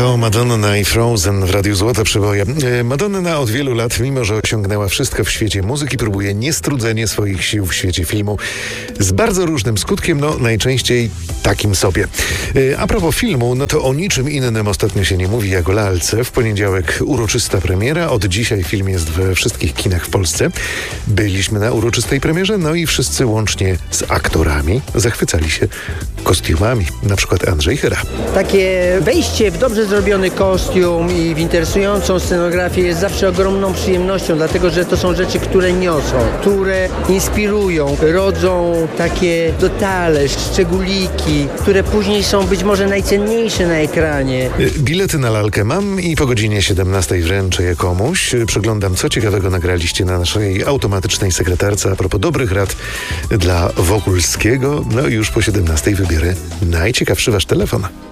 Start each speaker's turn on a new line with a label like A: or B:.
A: To Madonna i Frozen w Radiu Złote Przeboje. Madonna od wielu lat, mimo że osiągnęła wszystko w świecie muzyki, próbuje niestrudzenie swoich sił w świecie filmu. Z bardzo różnym skutkiem, najczęściej takim sobie. A propos filmu, to o niczym innym ostatnio się nie mówi jak o lalce. W poniedziałek uroczysta premiera. Od dzisiaj film jest we wszystkich kinach w Polsce. Byliśmy na uroczystej premierze, i wszyscy łącznie z aktorami zachwycali się kostiumami. Na przykład Andrzej Chyra.
B: Takie wejście w dobrze zrobiony kostium i w interesującą scenografię jest zawsze ogromną przyjemnością, dlatego że to są rzeczy, które niosą, które inspirują, rodzą takie detale, szczególiki, które później są być może najcenniejsze na ekranie.
A: Bilety na lalkę mam i po godzinie 17 wręczę je komuś. Przeglądam, co ciekawego nagraliście na naszej automatycznej sekretarce a propos dobrych rad dla Wokulskiego. I już po 17 wybierę najciekawszy wasz telefon.